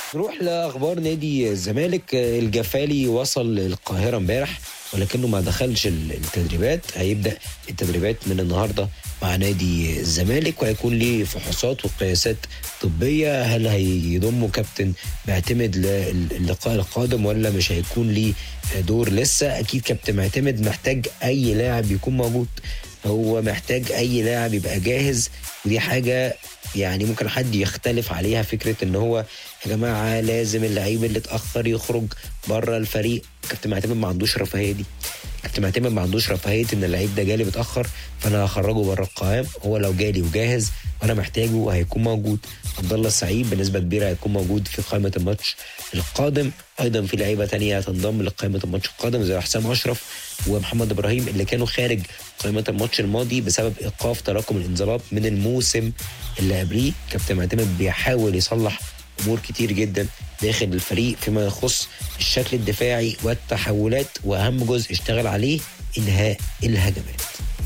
نروح لاخبار نادي الزمالك. الجفالي وصل القاهره امبارح ولكنه ما دخلش التدريبات. هيبدا التدريبات من النهارده مع نادي الزمالك وهيكون ليه فحوصات وقياسات طبيه. هل هيضمه كابتن معتمد للقاء القادم ولا مش هيكون ليه دور؟ لسه اكيد كابتن معتمد محتاج اي لاعب يكون موجود، هو محتاج اي لاعب يبقى جاهز. ودي حاجه يعني ممكن حد يختلف عليها، فكره ان هو يا جماعه لازم اللعيب اللي اتاخر يخرج بره الفريق. كابتن معتمد ما عندوش الرفاهيه دي. كابتن معتمد ما عندوش رفاهيه ان اللعيب ده جالي متاخر فانا هخرجه بره القائمه. هو لو جالي وجاهز وانا محتاجه هيكون موجود. عبد الله السعيد بنسبه كبيره هيكون موجود في قائمه الماتش القادم. ايضا في لعيبه تانية هتنضم لقائمه الماتش القادم زي حسام اشرف ومحمد ابراهيم اللي كانوا خارج قائمه الماتش الماضي بسبب ايقاف تراكم الانذارات من الموسم اللي قبليه. كابتن معتمد بيحاول يصلح امور كتير جدا داخل الفريق فيما يخص الشكل الدفاعي والتحولات، واهم جزء اشتغل عليه انهاء الهجمات.